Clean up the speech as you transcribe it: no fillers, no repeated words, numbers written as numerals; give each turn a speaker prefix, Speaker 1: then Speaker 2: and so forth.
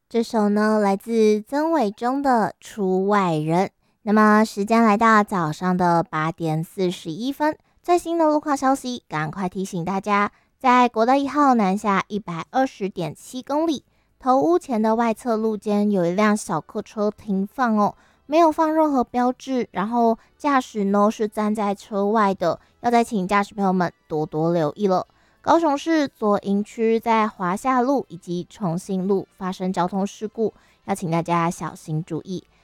Speaker 1: 这首呢来自曾伟忠的《出外人》。那么时间来到早上的8点41分，最新的路况消息，赶快提醒大家，在国道1号南下120.7公里，头屋前的外侧路肩有一辆小客车停放哦，没有放任何标志，然后驾驶呢是站在车外的，要再请驾驶朋友们多多留意了。高雄市左营区在华夏路以及重信路发生交通事故，要请大家小心注意。